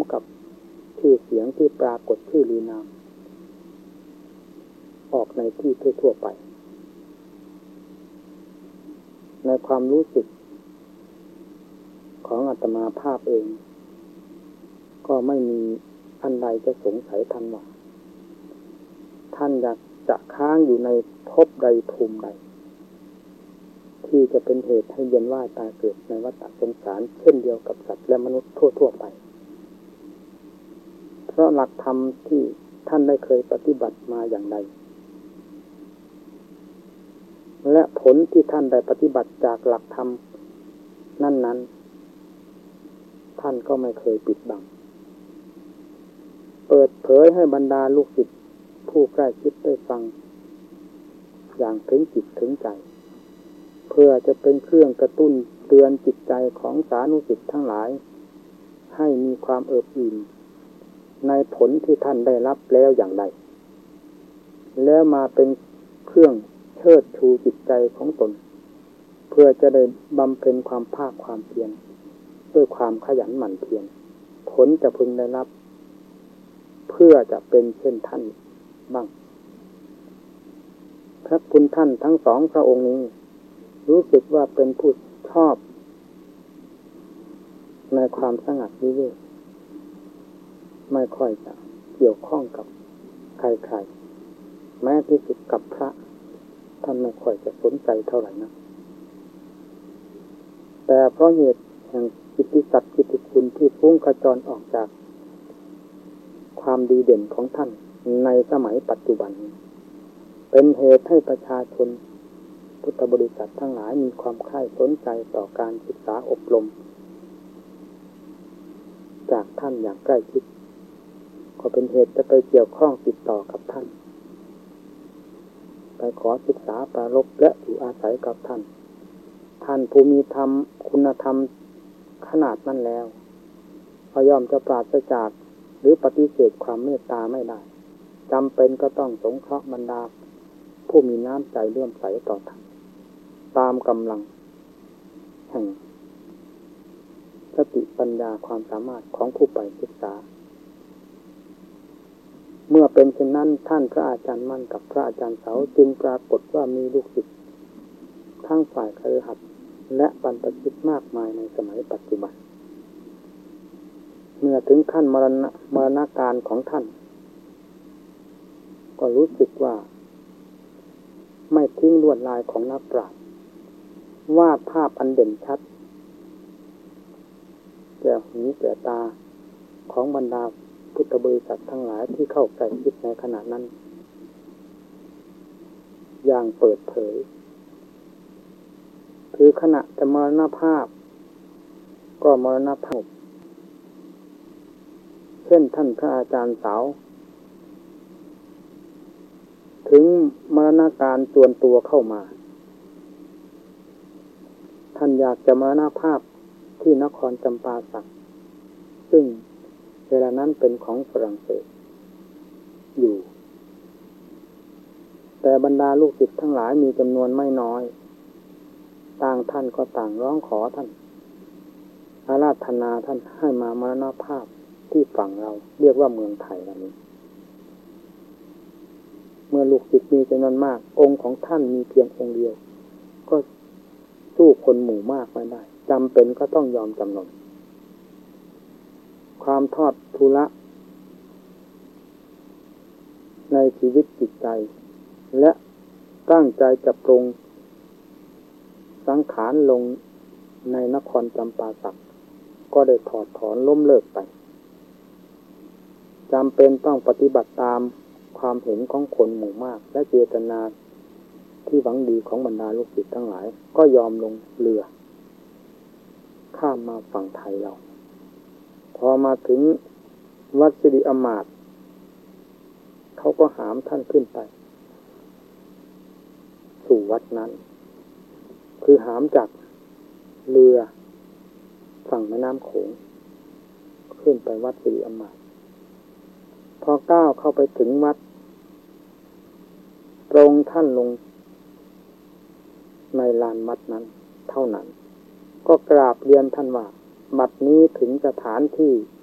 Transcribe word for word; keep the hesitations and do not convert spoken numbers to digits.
กับชื่อเสียงที่ปรากฏชื่อลือนามออกในที่ทั่วๆไปในความรู้สึกของอาตมาภาพเองก็ไม่มีอันใดจะสงสัยท่านว่าท่านอยากจะค้างอยู่ในภพใดภูมิใดที่จะเป็นเหตุให้เวียนว่ายตายเกิดในวัฏสงสารเช่นเดียวกับสัตว์และมนุษย์ทั่วๆไปเพราะหลักธรรมที่ท่านได้เคยปฏิบัติมาอย่างใดและผลที่ท่านได้ปฏิบัติจากหลักธรรมนั้นๆท่านก็ไม่เคยปิดบังเปิดเผยให้บรรดาลูกศิษย์ผู้ใกล้ชิดได้ฟังอย่างถึงจิตถึงใจเพื่อจะเป็นเครื่องกระตุ้นเตือนจิตใจของสานุศิษย์ทั้งหลายให้มีความเอิบอิ่มในผลที่ท่านได้รับแล้วอย่างไรแล้วมาเป็นเครื่องเชิดชูจิตใจของตนเพื่อจะได้บำเพ็ญความภาคความเพียรด้วยความขยันหมั่นเพียรผลจะพึงได้รับเพื่อจะเป็นเช่นท่านบ้างพระคุณท่านทั้งสองพระองค์นี้รู้สึกว่าเป็นผู้ชอบในความสงัดวิเวกไม่ค่อยจะเกี่ยวข้องกับใครๆแม้ที่สุดกับพระท่านไม่ค่อยจะสนใจเท่าไหร่นะแต่เพราะเหตุแห่งกิตติศักดิ์กิตติคุณที่ฟุ้งกระจรออกจากความดีเด่นของท่านในสมัยปัจจุบันเป็นเหตุให้ประชาชนพุทธบริษัททั้งหลายมีความใคร่สนใจต่อการศึกษาอบรมจากท่านอย่างใกล้ชิดก็เป็นเหตุจะไปเกี่ยวข้องติดต่อกับท่านไปขอศึกษาปรารภและอยู่อาศัยกับท่านท่านผู้มีธรรมคุณธรรมขนาดนั้นแล้วก็ย่อมจะปราศจากหรือปฏิเสธความเมตตาไม่ได้จำเป็นก็ต้องสงเคราะห์บรรดาผู้มีน้ำใจเลื่อมใสต่อท่านตามกำลังแห่งสติปัญญาความสามารถของผู้ไปศึกษาเมื่อเป็นเช่นนั้นท่านพระอาจารย์มั่นกับพระอาจารย์เสาจึงปรากฏว่ามีลูกศิษย์ทั้งฝ่ายคฤหัสถ์และบรรพชิตมากมายในสมัยปัจจุบันเมื่อถึงขั้นมรณะมรณการของท่านก็รู้สึกว่าไม่ทิ้งลวดลายของนักปราชญ์วาดภาพอันเด่นชัดแก่หูแก่ตาของบรรดาพุทธบริษัททั้งหลายที่เข้าใกล้ชิดในขณะนั้นอย่างเปิดเผยคือขณะจะมรณภาพก็มรณภาพเช่นท่านพระอาจารย์เสาถึงมรณการจวนตัวเข้ามาท่านอยากจะมรณภาพที่นครจำปาสักซึ่งเวลานั้นเป็นของฝรั่งเศสอยู่แต่บรรดาลูกศิษย์ทั้งหลายมีจำนวนไม่น้อยต่างท่านก็ต่างร้องขอท่านอาราธนาท่านให้มามรณภาพที่ฝั่งเราเรียกว่าเมืองไทยเรานี้เมื่อลูกศิษย์มีจำนวนมากองค์ของท่านมีเพียงองค์เดียวก็สู้คนหมู่มากไม่ได้จำเป็นก็ต้องยอมจำนนความทอดทุระในชีวิตจิตใจและตั้งใจจะปรงสังขารลงในนครจำปาสักก็ได้ถอดถอนล้มเลิกไปจำเป็นต้องปฏิบัติตามความเห็นของคนหมู่มากและเจตนาที่หวังดีของบรรดาลูกศิษย์ทั้งหลายก็ยอมลงเรือข้ามมาฝั่งไทยเราพอมาถึงวัดสิริอมาตย์เขาก็หามท่านขึ้นไปสู่วัดนั้นคือหามจากเรือฝั่งแม่น้ำโขงขึ้นไปวัดสิริอมาตย์พอก้าวเข้าไปถึงวัดตรงท่านลงในลานวัดนั้นเท่านั้นก็กราบเรียนท่านว่าบัดนี้ถึงสถานที่